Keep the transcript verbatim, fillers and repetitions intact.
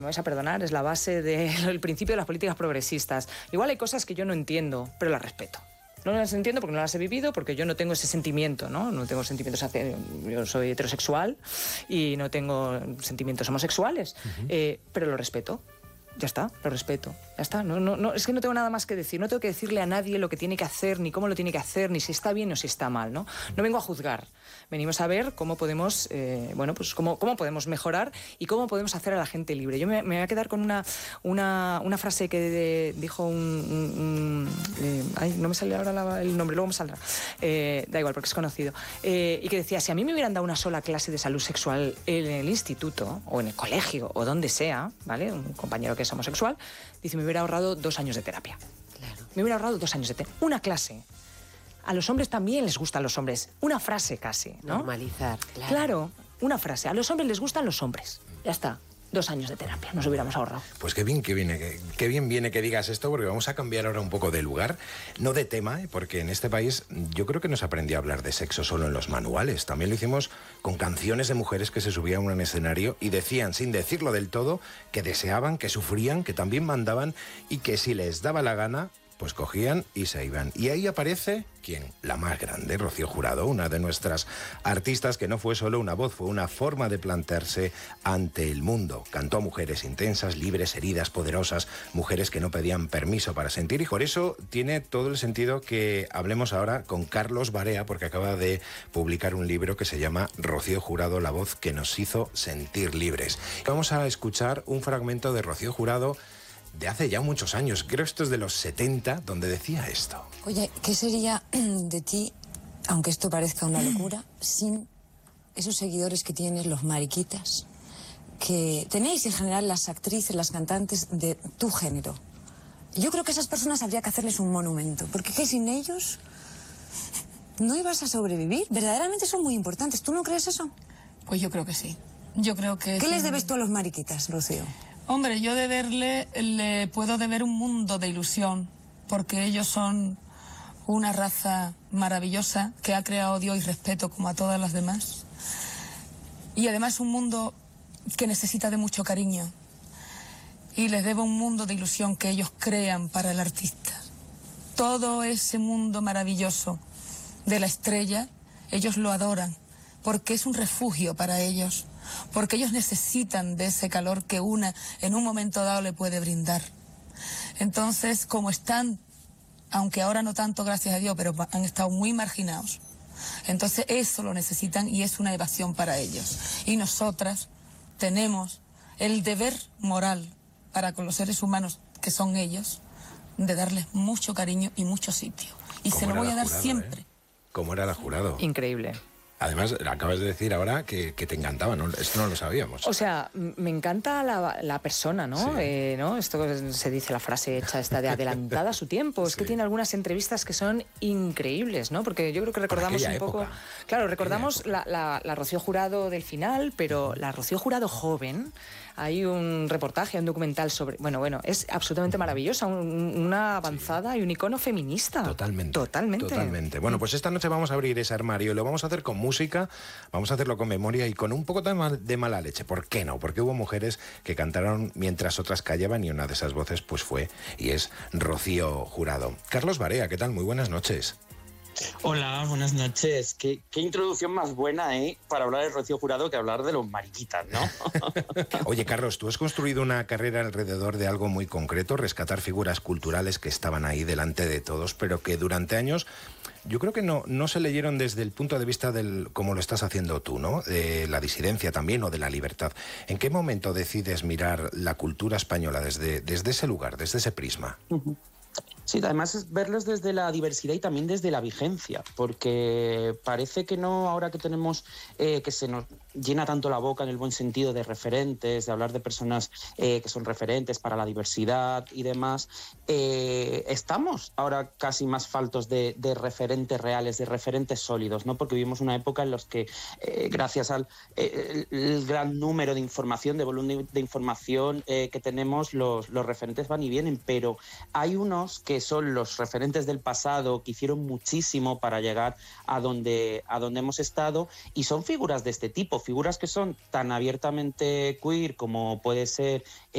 Me vais a perdonar, es la base del principio de las políticas progresistas. Igual hay cosas que yo no entiendo, pero las respeto. No las entiendo porque no las he vivido, porque yo no tengo ese sentimiento, ¿no? No tengo sentimientos hacia... Yo soy heterosexual y no tengo sentimientos homosexuales, uh-huh. eh, pero lo respeto. Ya está, lo respeto. Ya está. No, no, no, es que no tengo nada más que decir. No tengo que decirle a nadie lo que tiene que hacer, ni cómo lo tiene que hacer, ni si está bien o si está mal, ¿no? No vengo a juzgar. Venimos a ver cómo podemos, eh, bueno, pues cómo, cómo podemos mejorar y cómo podemos hacer a la gente libre. Yo me, me voy a quedar con una, una, una frase que de, dijo un... un, un eh, ay, no me sale ahora la, el nombre, luego me saldrá. Eh, da igual, porque es conocido. Eh, y que decía, si a mí me hubieran dado una sola clase de salud sexual en el instituto, o en el colegio, o donde sea, ¿vale? Un compañero que es homosexual, dice, me hubiera ahorrado dos años de terapia. Claro. Me hubiera ahorrado dos años de terapia. Una clase. A los hombres también les gustan los hombres. Una frase casi, ¿no? Normalizar, claro. Claro, una frase. A los hombres les gustan los hombres. Ya está. Dos años de terapia, nos hubiéramos ahorrado. Pues qué bien que viene, qué, qué bien viene que digas esto, porque vamos a cambiar ahora un poco de lugar, no de tema, ¿eh? Porque en este país yo creo que no se aprendió a hablar de sexo solo en los manuales. También lo hicimos con canciones de mujeres que se subían a un escenario y decían, sin decirlo del todo, que deseaban, que sufrían, que también mandaban y que si les daba la gana, pues cogían y se iban. Y ahí aparece, ¿quién? La más grande, Rocío Jurado, una de nuestras artistas que no fue solo una voz, fue una forma de plantearse ante el mundo. Cantó a mujeres intensas, libres, heridas, poderosas, mujeres que no pedían permiso para sentir, y por eso tiene todo el sentido que hablemos ahora con Carlos Barea, porque acaba de publicar un libro que se llama Rocío Jurado, la voz que nos hizo sentir libres. Vamos a escuchar un fragmento de Rocío Jurado de hace ya muchos años, creo esto es de los setenta, donde decía esto. Oye, ¿qué sería de ti, aunque esto parezca una locura, sin esos seguidores que tienes, los mariquitas, que tenéis en general las actrices, las cantantes de tu género? Yo creo que a esas personas habría que hacerles un monumento, porque que sin ellos no ibas a sobrevivir. Verdaderamente son muy importantes. ¿Tú no crees eso? Pues yo creo que sí. Yo creo que... ¿Qué les debes tú a los mariquitas, Rocío? Hombre, yo deberle, le puedo deber un mundo de ilusión, porque ellos son una raza maravillosa que ha creado Dios y respeto como a todas las demás. Y además un mundo que necesita de mucho cariño. Y les debo un mundo de ilusión que ellos crean para el artista. Todo ese mundo maravilloso de la estrella, ellos lo adoran, porque es un refugio para ellos. Porque ellos necesitan de ese calor que una en un momento dado le puede brindar. Entonces, como están, aunque ahora no tanto, gracias a Dios, pero han estado muy marginados, entonces eso lo necesitan y es una evasión para ellos. Y nosotras tenemos el deber moral para con los seres humanos que son ellos, de darles mucho cariño y mucho sitio. Y se lo voy a dar jurado, siempre. ¿eh? ¿Cómo era la Jurado? Increíble. Además, acabas de decir ahora que, que te encantaba, ¿no? Esto no lo sabíamos. O sea, me encanta la, la persona, ¿no? Sí. Eh, ¿no? Esto se dice la frase hecha esta de adelantada a su tiempo. Es Sí. que tiene algunas entrevistas que son increíbles, ¿no? Porque yo creo que recordamos un poco... Época. Claro, recordamos la, la, la Rocío Jurado del final, pero la Rocío Jurado joven... Hay un reportaje, un documental sobre... Bueno, bueno, es absolutamente maravillosa, un, una avanzada sí. y un icono feminista. Totalmente. Totalmente. Totalmente. Bueno, pues esta noche vamos a abrir ese armario y lo vamos a hacer con música, vamos a hacerlo con memoria y con un poco de, mal, de mala leche. ¿Por qué no? Porque hubo mujeres que cantaron mientras otras callaban y una de esas voces pues fue y es Rocío Jurado. Carlos Barea, ¿qué tal? Muy buenas noches. Hola, buenas noches. Qué, qué introducción más buena, ¿eh? Para hablar de Rocío Jurado que hablar de los mariquitas, ¿no? Oye, Carlos, tú has construido una carrera alrededor de algo muy concreto, rescatar figuras culturales que estaban ahí delante de todos, pero que durante años yo creo que no, no se leyeron desde el punto de vista del como lo estás haciendo tú, ¿no? De la disidencia también o de la libertad. ¿En qué momento decides mirar la cultura española desde, desde ese lugar, desde ese prisma? Uh-huh. Sí, además es verlos desde la diversidad y también desde la vigencia, porque parece que no, ahora que tenemos, eh, que se nos llena tanto la boca en el buen sentido de referentes, de hablar de personas eh, que son referentes para la diversidad y demás, eh, estamos ahora casi más faltos de, de referentes reales, de referentes sólidos, ¿no? Porque vivimos una época en la que, eh, gracias al eh, el, el gran número de información, de volumen de información eh, que tenemos, los, los referentes van y vienen, pero hay unos que son los referentes del pasado, que hicieron muchísimo para llegar a donde, a donde hemos estado, y son figuras de este tipo, figuras que son tan abiertamente queer como puede ser